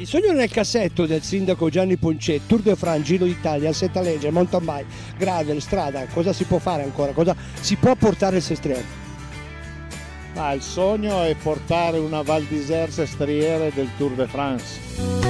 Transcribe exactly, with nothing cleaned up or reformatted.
Il sogno nel cassetto del sindaco Gianni Poncet, Tour de France, Giro d'Italia, Setta Legge, mountain bike, gravel, strada, cosa si può fare ancora? Cosa si può portare il Sestriere? Ma il sogno è portare una Val d'Isère Sestriere del Tour de France.